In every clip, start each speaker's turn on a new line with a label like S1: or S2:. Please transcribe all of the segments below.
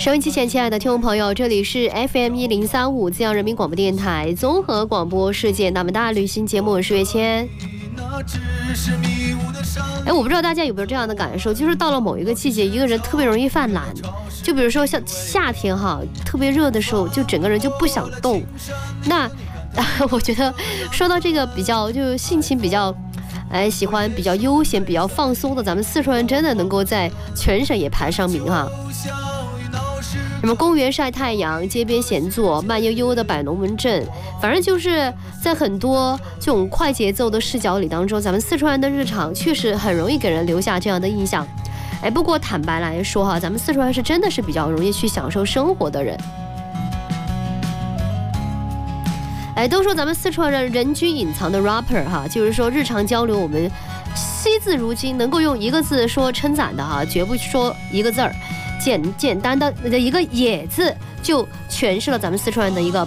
S1: 收音机前亲爱的听众朋友，这里是 FM1035 资阳人民广播电台综合广播世界那么大旅行节目，我是月谦。我不知道大家有没有这样的感受，就是到了某一个季节，一个人特别容易犯懒。就比如说像夏天哈，特别热的时候，就整个人就不想动。那我觉得说到这个比较就心情比较喜欢比较悠闲比较放松的，咱们四川人真的能够在全省也排上名哈。什么公园晒太阳，街边闲坐，慢悠悠的摆龙门阵，反正就是在很多这种快节奏的视角里当中，咱们四川人的日常确实很容易给人留下这样的印象。不过坦白来说哈，咱们四川人是真的是比较容易去享受生活的人。都说咱们四川人人均隐藏的 rapper 哈，就是说日常交流我们惜字如金，能够用一个字说称赞的哈，绝不说一个字儿。简单的一个野字就诠释了咱们四川人的一个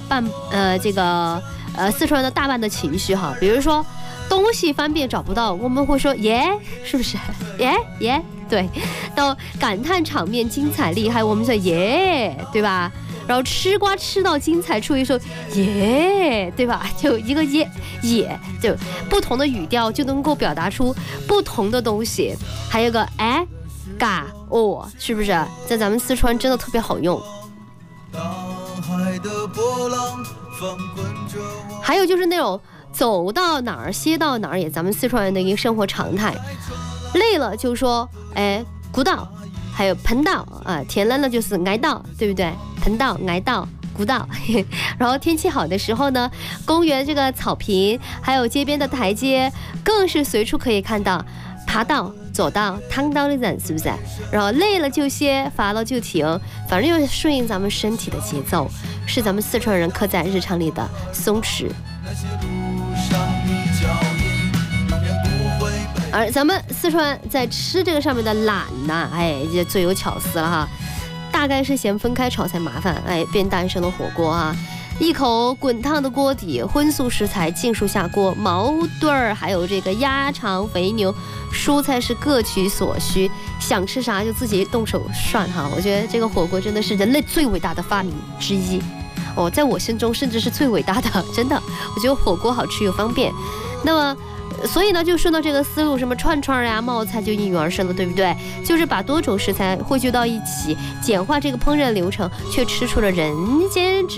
S1: 四川人的大半的情绪哈。比如说东西翻遍找不到，我们会说耶，是不是耶？对，到感叹场面精彩厉害，我们说耶，对吧？然后吃瓜吃到精彩处，一说耶，对吧？就一个耶，就不同的语调就能够表达出不同的东西。还有个嘎是不是在咱们四川真的特别好用？还有就是那种走到哪儿歇到哪儿，也咱们四川人的一个生活常态。累了就说鼓捣，还有盆捣啊，天冷了就是挨捣，对不对？盆捣、挨捣、鼓捣。然后天气好的时候呢，公园这个草坪还有街边的台阶更是随处可以看到爬道、走道、趟道的人，是不是？然后累了就歇，乏了就停，反正就是顺应咱们身体的节奏，是咱们四川人刻在日常里的松弛。而咱们四川在吃这个上面的懒呐，就最有巧思了哈。大概是嫌分开炒菜麻烦，便诞生了火锅啊。一口滚烫的锅底，荤素食材尽数下锅，毛墩儿还有这个鸭肠、肥牛，蔬菜是各取所需，想吃啥就自己动手涮哈。我觉得这个火锅真的是人类最伟大的发明之一在我心中甚至是最伟大的，真的，我觉得火锅好吃又方便。那么所以呢，就顺到这个思路，什么串串呀、冒菜就应运而生了，对不对？就是把多种食材汇聚到一起，简化这个烹饪流程，却吃出了人间